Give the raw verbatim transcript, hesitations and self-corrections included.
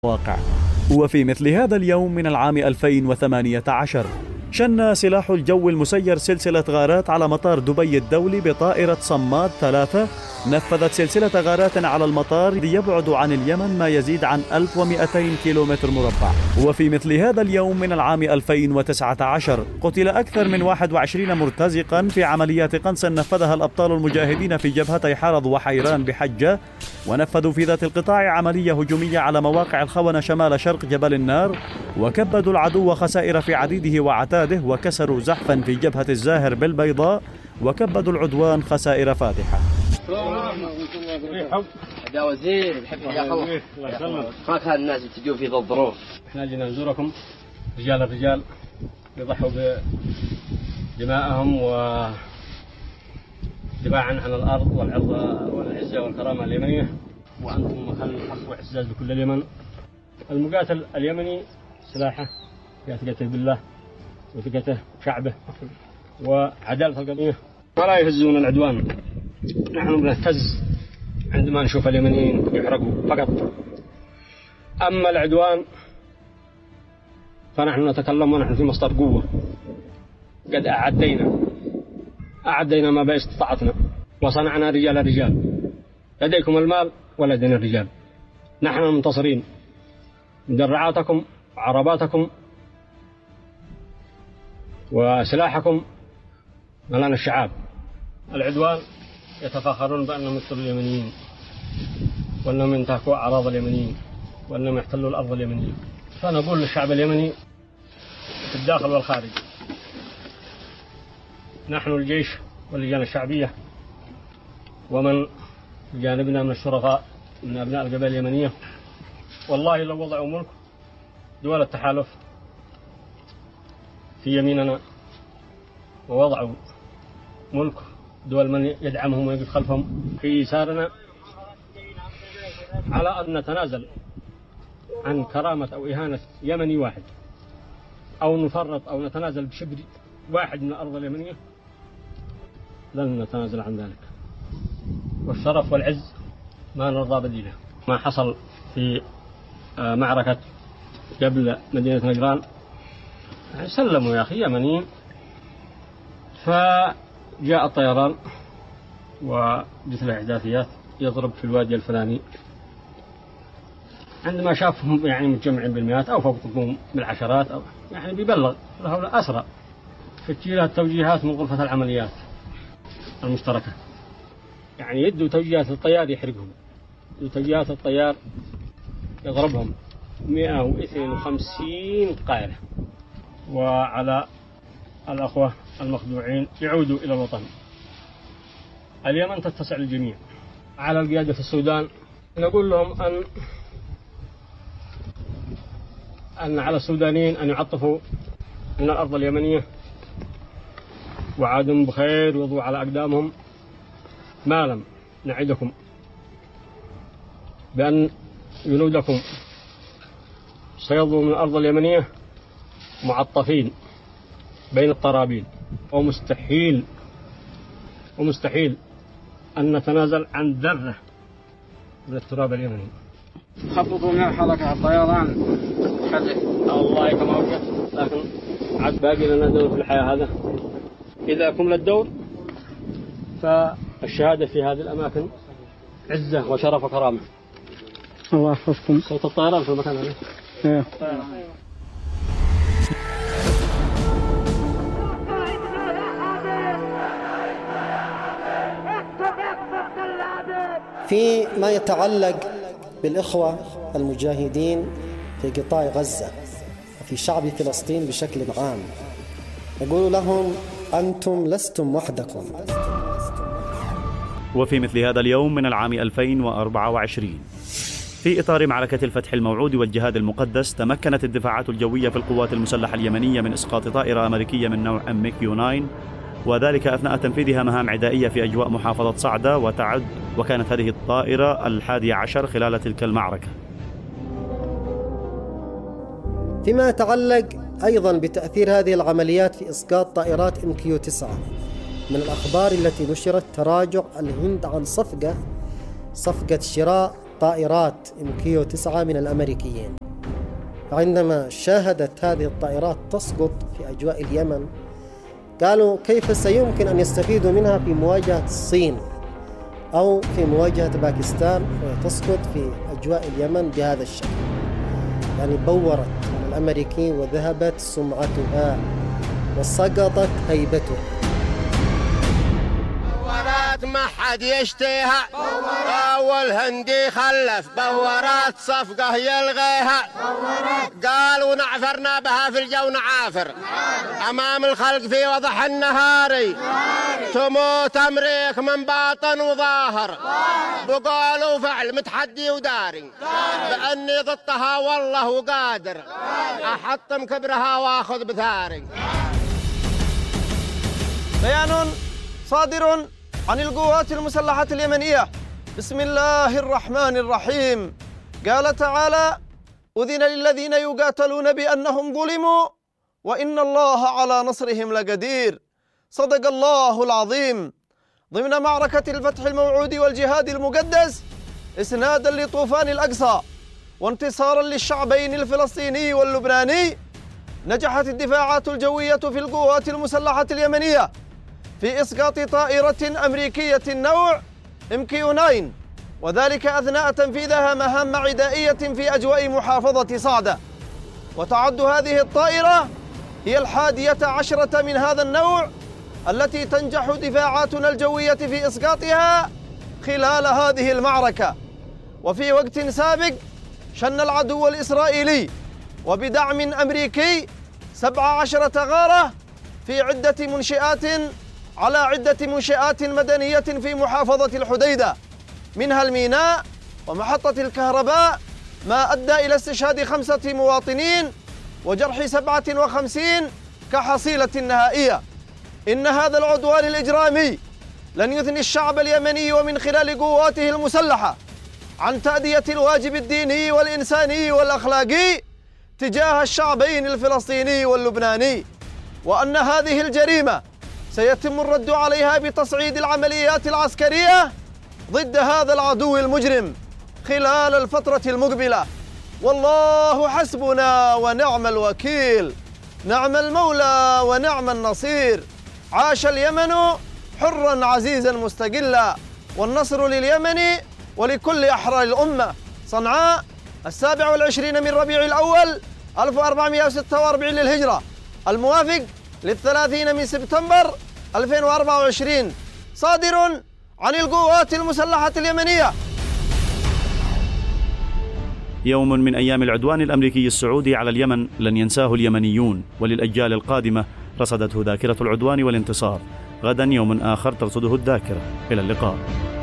واقع. وفي مثل هذا اليوم من العام ألفين وثمانية عشر شن سلاح الجو المسير سلسلة غارات على مطار دبي الدولي بطائرة صماد ثلاثة. نفذت سلسلة غارات على المطار يبعد عن اليمن ما يزيد عن ألف ومئتين كيلومتر مربع. وفي مثل هذا اليوم من العام ألفين وتسعة عشر قتل أكثر من واحد وعشرين مرتزقا في عمليات قنص نفذها الأبطال المجاهدين في جبهتي حرض وحيران بحجة، ونفذوا في ذات القطاع عملية هجومية على مواقع الخونة شمال شرق جبل النار، وكبدوا العدو خسائر في عديده وعتاده، وكسروا زحفا في جبهة الزاهر بالبيضاء، وكبدوا العدوان خسائر فاتحة. يا وزير بحب يا الله خاك هذا الناس تجوا في ذا الظروف. احنا جينا نزوركم رجال الرجال يضحوا بدمائهم ودفاعا عن الارض والعرض والعزه والكرامه اليمنيه، وانتم مكان الحق واعزاز بكل اليمن. المقاتل اليمني سلاحه في ثقته بالله وثقته شعبه وعداله القضيه، ولا يهزون العدوان. نحن بنهتز عندما نشوف اليمنيين يحرقوا فقط، أما العدوان فنحن نتكلم ونحن في مصدر قوة. قد أعدينا أعدينا ما باستطاعتنا وصنعنا رجال الرجال. لديكم المال ولدينا الرجال. نحن منتصرين بدرعاتكم وعرباتكم وسلاحكم ملان الشعاب. العدوان يتفاخرون بأنهم يقتلوا اليمنيين وأنهم ينتهكوا أعراض اليمنيين وأنهم يحتلوا الأرض اليمنية. فنقول للشعب اليمني في الداخل والخارج، نحن الجيش واللجان الشعبية ومن بجانبنا من الشرفاء من أبناء القبائل اليمنية، والله لو وضعوا ملك دول التحالف في يميننا ووضعوا ملك دول من يدعمهم ويقف خلفهم في يسارنا، على أن نتنازل عن كرامة أو إهانة يمني واحد، أو نفرط أو نتنازل بشبر واحد من الأرض اليمنية، لن نتنازل عن ذلك. والشرف والعز ما نرضى بديله. ما حصل في معركة قبل مدينة نجران سلموا يا أخي يمنيين، فجاء الطيران وجثل إحداثيات يضرب في الوادي الفلاني. عندما شافهم يعني متجمعين بالمئات أو فوقهم بالعشرات أو يعني بيبلغ له أسرع في تجهيزات توجيهات من غرفة العمليات المشتركة، يعني يدوا توجيهات الطيار يحرقهم، يدوا توجيهات الطيار يضربهم. مئة واثنين وخمسين قائلة. وعلى الأخوة المخدوعين يعودوا إلى الوطن. اليمن تتسع للجميع. على القيادة في السودان نقول لهم أن أن على السودانيين أن يعطفوا من الأرض اليمنية وعادهم بخير ويضوا على أقدامهم، ما لم نعدكم بأن جنودكم سيضوا من الأرض اليمنية معطفين بين الطرابين، ومستحيل ومستحيل أن نتنازل عن ذرة من التراب اليمني. خططوا من حركة الطيران حدث الله كما وجد، لكن عاد باقي لنا دور في الحياة. هذا إذا كمل الدور فالشهادة في هذه الأماكن عزة وشرف وكرامة. الله يحفظكم. صوت الطيران في المكان هذا. إيه. فيما يتعلق بالإخوة المجاهدين في قطاع غزة وفي شعب فلسطين بشكل عام، أقول لهم أنتم لستم وحدكم. وفي مثل هذا اليوم من العام ألفين وأربعة وعشرين في إطار معركة الفتح الموعود والجهاد المقدس، تمكنت الدفاعات الجوية في القوات المسلحة اليمنية من إسقاط طائرة أمريكية من نوع إم كيو تسعة، وذلك أثناء تنفيذها مهام عدائية في أجواء محافظة صعدة وتعد، وكانت هذه الطائرة الحادية عشر خلال تلك المعركة. فيما يتعلق أيضا بتأثير هذه العمليات في إسقاط طائرات إم كيو تسعة، من الأخبار التي نشرت تراجع الهند عن صفقة صفقة شراء طائرات إم كيو تسعة من الأمريكيين. فعندما شاهدت هذه الطائرات تسقط في أجواء اليمن قالوا كيف سيمكن أن يستفيدوا منها في مواجهة الصين أو في مواجهة باكستان وتسقط في أجواء اليمن بهذا الشكل. يعني بورت على الأمريكي وذهبت سمعتها وسقطت هيبته. بورات ما حد يشتيها، أول هندي خلف بورات صفقة يلغيها، قالوا نعفرنا بها في الجو نعافر أمام الخلق في وضح النهاري، تموت أمريك من باطن وظاهر، بقالوا فعل متحدي وداري بأني ضدها والله وقادر أحطم كبرها وأخذ بثاري. بيان صادر عن القوات المسلحة اليمنية بسم الله الرحمن الرحيم. قال تعالى: أذن للذين يقاتلون بأنهم ظلموا وإن الله على نصرهم لقدير. صدق الله العظيم. ضمن معركة الفتح الموعود والجهاد المقدس إسنادا لطوفان الأقصى وانتصارا للشعبين الفلسطيني واللبناني، نجحت الدفاعات الجوية في القوات المسلحة اليمنية في إسقاط طائرة أمريكية النوع إم كيو تسعة، وذلك أثناء تنفيذها مهام عدائية في أجواء محافظة صعدة. وتعد هذه الطائرة هي الحادية عشرة من هذا النوع التي تنجح دفاعاتنا الجوية في إسقاطها خلال هذه المعركة. وفي وقت سابق شن العدو الإسرائيلي وبدعم أمريكي سبع عشرة غارة في عدة منشآت على عدة منشآت مدنية في محافظة الحديدة، منها الميناء ومحطة الكهرباء، ما أدى إلى استشهاد خمسة مواطنين وجرح سبعة وخمسين كحصيلة نهائية. إن هذا العدوان الإجرامي لن يثني الشعب اليمني ومن خلال قواته المسلحة عن تأدية الواجب الديني والإنساني والأخلاقي تجاه الشعبين الفلسطيني واللبناني، وأن هذه الجريمة سيتم الرد عليها بتصعيد العمليات العسكرية ضد هذا العدو المجرم خلال الفترة المقبلة. والله حسبنا ونعم الوكيل، نعم المولى ونعم النصير. عاش اليمن حرا عزيزا مستقلا، والنصر لليمن ولكل أحرار الأمة. صنعاء السابع والعشرين من ربيع الأول ألف وأربعمائة وستة وأربعين للهجرة، الموافق للثلاثين من سبتمبر ألفين وأربعة وعشرين. صادر عن القوات المسلحة اليمنية. يوم من أيام العدوان الأمريكي السعودي على اليمن لن ينساه اليمنيون، وللأجيال القادمة رصدته ذاكرة العدوان والانتصار. غدا يوم آخر ترصده الذاكرة. إلى اللقاء.